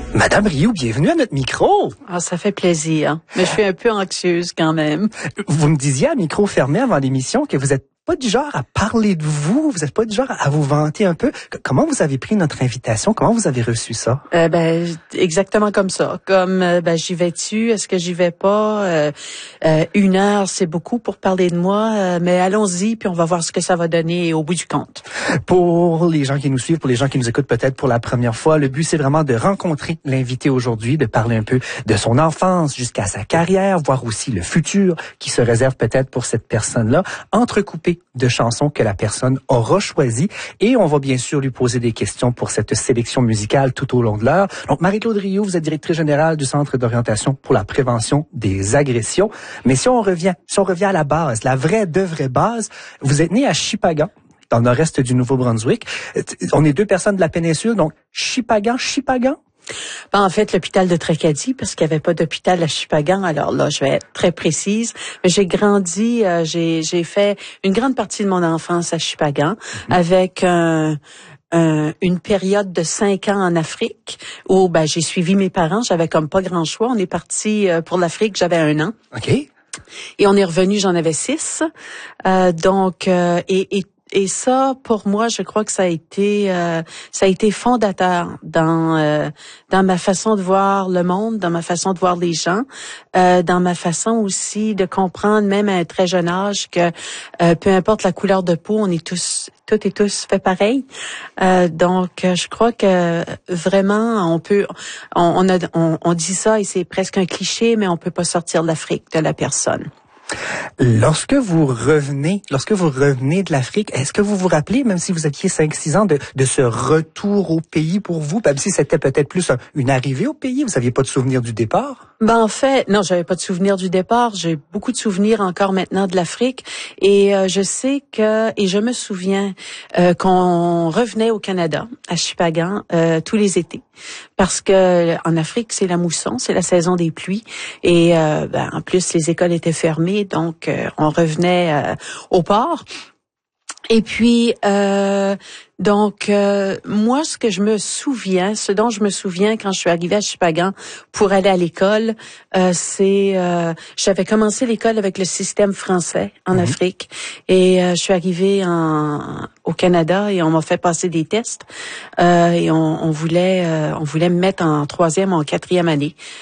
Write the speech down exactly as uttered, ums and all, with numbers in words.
Madame Rioux, bienvenue à notre micro. Ah, ça fait plaisir, mais je suis un peu anxieuse quand même. Vous me disiez à micro fermé avant l'émission que vous êtes pas du genre à parler de vous, vous êtes pas du genre à vous vanter un peu. Comment vous avez pris notre invitation? Comment vous avez reçu ça? Euh, ben exactement comme ça. Comme euh, ben j'y vais-tu? Est-ce que j'y vais pas? Euh, euh, une heure, c'est beaucoup pour parler de moi, euh, mais allons-y puis on va voir ce que ça va donner au bout du compte. Pour les gens qui nous suivent, pour les gens qui nous écoutent peut-être pour la première fois, le but c'est vraiment de rencontrer l'invité aujourd'hui, de parler un peu de son enfance jusqu'à sa carrière, voir aussi le futur qui se réserve peut-être pour cette personne-là, entrecoupé de chansons que la personne aura choisies. Et on va bien sûr lui poser des questions pour cette sélection musicale tout au long de l'heure. Donc, Marie-Claude Rioux, vous êtes directrice générale du Centre d'orientation pour la prévention des agressions. Mais si on revient, si on revient à la base, la vraie de vraie base, vous êtes né à Shippagan, dans le nord-est du Nouveau-Brunswick. On est deux personnes de la péninsule, donc Shippagan, Shippagan? Ben, en fait, l'hôpital de Tracadie, parce qu'il n'y avait pas d'hôpital à Shippagan. Alors là, je vais être très précise. Mais j'ai grandi, euh, j'ai j'ai fait une grande partie de mon enfance à Shippagan, mm-hmm. avec un... Euh, une période de cinq ans en Afrique où ben j'ai suivi mes parents. J'avais comme pas grand choix. On est parti euh, pour l'Afrique. J'avais un an. Ok. Et on est revenu. J'en avais six. Euh, donc euh, et, et Et ça, pour moi, je crois que ça a été, euh, ça a été fondateur dans euh, dans ma façon de voir le monde, dans ma façon de voir les gens, euh, dans ma façon aussi de comprendre, même à un très jeune âge, que euh, peu importe la couleur de peau, on est tous, toutes et tous fait pareil. Euh, donc, je crois que vraiment, on peut, on, on a, on, on dit ça et c'est presque un cliché, mais on peut pas sortir de l'Afrique de la personne. Lorsque vous revenez, lorsque vous revenez de l'Afrique, est-ce que vous vous rappelez, même si vous aviez cinq six ans, de, de ce retour au pays pour vous, même si c'était peut-être plus un, une arrivée au pays, vous n'aviez pas de souvenir du départ? Ben en fait, non, j'avais pas de souvenir du départ. J'ai beaucoup de souvenirs encore maintenant de l'Afrique, et euh, je sais que et je me souviens euh, qu'on revenait au Canada à Shippagan euh, tous les étés, parce que en Afrique c'est la mousson, c'est la saison des pluies, et euh, ben, en plus les écoles étaient fermées, donc euh, on revenait euh, au port. Et puis, euh, donc, euh, moi, ce que je me souviens, ce dont je me souviens quand je suis arrivée à Shippagan pour aller à l'école, euh, c'est, euh, j'avais commencé l'école avec le système français en mmh. Afrique, et euh, je suis arrivée en, au Canada et on m'a fait passer des tests, euh, et on, on voulait, euh, on voulait me mettre en troisième ou en quatrième année.